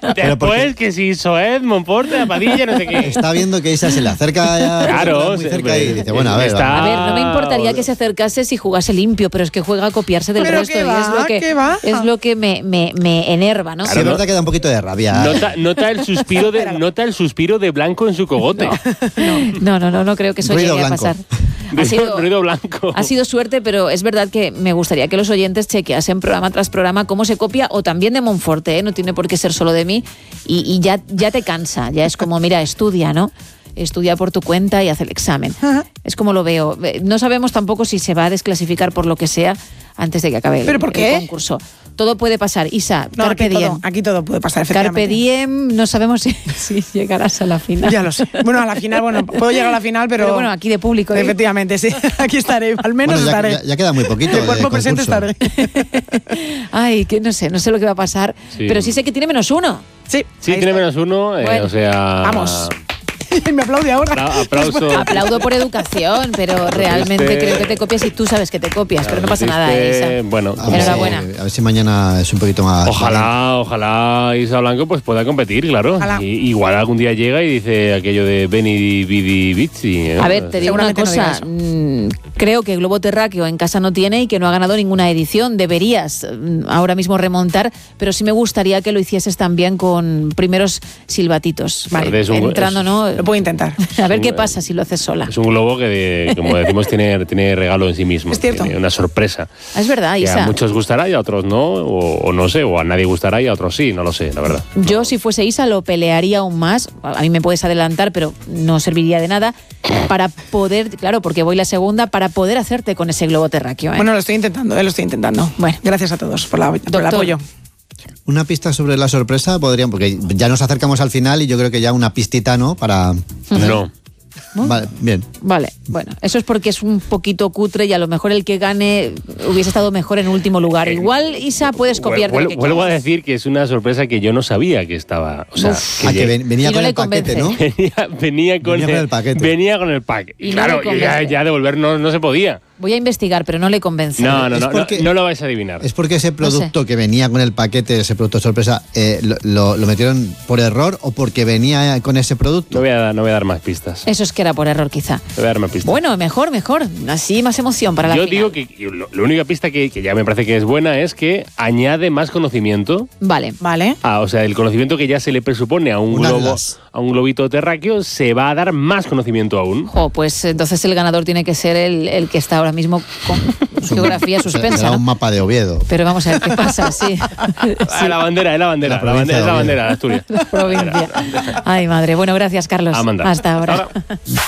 Después que si Soez, Monforte, Padilla, no sé qué. Está viendo que Isa se le acerca ya Claro, muy cerca y dice, bueno, a ver. A ver, no me importaría que se acercase si jugase limpio, pero es que juega a copiarse del Pero resto qué y va. es lo que me enerva, ¿no? Sí, es verdad que da un poquito de rabia. Nota el suspiro de Blanco en su cogote. No creo que eso Ruido llegue blanco. a pasar. Ruido blanco. Ha sido suerte, pero es verdad que me gustaría que los oyentes chequeasen programa tras programa cómo se copia, o también de Monforte, ¿eh? No tiene por qué ser solo de mí, y ya te cansa, ya es como, mira, estudia, ¿no? Estudia por tu cuenta y haz el examen. Es como lo veo. No sabemos tampoco si se va a desclasificar por lo que sea antes de que acabe ¿Pero por qué? el concurso. Todo puede pasar. Isa, No, Carpe Diem. aquí todo puede pasar, efectivamente. Carpe Diem, no sabemos si llegarás a la final. Ya lo sé. Bueno, a la final, puedo llegar a la final, pero bueno, aquí de público. Efectivamente, sí. Aquí estaré, al menos estaré. Ya queda muy poquito. De cuerpo presente estaré. Ay, que no sé lo que va a pasar, pero sí sé que tiene -1. Sí, tiene -1, Bueno, o sea... Vamos. Me aplaude ahora. Aplauso. Aplaudo por educación, pero realmente creo que te copias y tú sabes que te copias, pero no pasa nada, Isa. Bueno, enhorabuena. A ver si mañana es un poquito más... Ojalá Isa Blanco pues pueda competir, claro. Igual algún día llega y dice aquello de Beni Bidi Bici. A ver, te digo una cosa. Creo que Globo Terráqueo en casa no tiene y que no ha ganado ninguna edición. Deberías ahora mismo remontar, pero sí me gustaría que lo hicieses también con primeros silbatitos. Vale, entrando, ¿no? Lo puedo intentar. A ver qué pasa si lo haces sola. Es un globo que, como decimos, tiene regalo en sí mismo. Es cierto. Tiene una sorpresa. Es verdad, Isa. Que a muchos gustará y a otros no, o no sé, o a nadie gustará y a otros sí, no lo sé, la verdad. Yo, si fuese Isa, lo pelearía aún más. A mí me puedes adelantar, pero no serviría de nada para poder, claro, porque voy la segunda, para poder hacerte con ese globo terráqueo. Bueno, lo estoy intentando. Bueno, gracias a todos por el apoyo. Una pista sobre la sorpresa podrían, porque ya nos acercamos al final y yo creo que ya una pistita, ¿no? Para... No. Vale, bien. Vale, bueno, eso es porque es un poquito cutre y a lo mejor el que gane hubiese estado mejor en último lugar. Igual, Isa, puedes copiar. Vuelvo a decir que es una sorpresa que yo no sabía que estaba. O sea, que venía con el paquete, ¿no? Venía con el paquete. Venía con el pack. Y claro, ya devolver no se podía. Voy a investigar, pero no le convence. No lo vais a adivinar. Es porque ese producto que venía con el paquete, ese producto sorpresa, lo metieron por error o porque venía con ese producto. No voy a dar más pistas. Eso es que era por error, quizá. No voy a dar más pistas. Bueno, mejor. Así más emoción para la final. Yo digo que la única pista que ya me parece que es buena es que añade más conocimiento. Vale. O sea, el conocimiento que ya se le presupone a un globo, a un globito terráqueo, se va a dar más conocimiento aún. Pues entonces el ganador tiene que ser el que está ahora mismo con geografía suspensa. Será un mapa de Oviedo. Pero vamos a ver qué pasa, sí. La bandera de Asturias. La provincia. Ay, madre. Bueno, gracias, Carlos. Hasta ahora.